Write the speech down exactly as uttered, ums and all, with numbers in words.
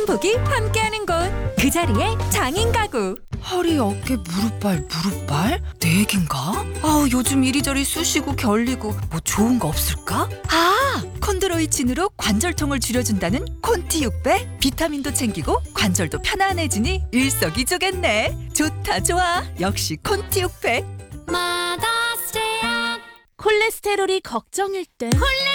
행복이 함께하는 곳, 그 자리에 장인 가구. 허리, 어깨, 무릎발, 무릎발? 네 개인가? 아우, 요즘 이리저리 쑤시고 결리고 뭐 좋은 거 없을까? 아! 콘드로이친으로 관절통을 줄여준다는 콘티 육 배. 비타민도 챙기고 관절도 편안해지니 일석이조겠네. 좋다 좋아. 역시 콘티 육 배. 콜레스테롤이 걱정일 땐